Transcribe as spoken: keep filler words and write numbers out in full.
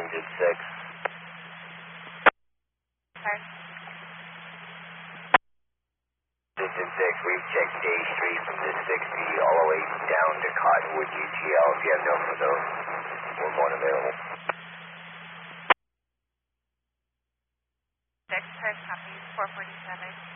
Engine six. Sorry. Engine six, we've checked Day Street from the sixty all the way down to Cottonwood U T L. If you have enough of those, we're going available. Six, first copy, four forty-seven.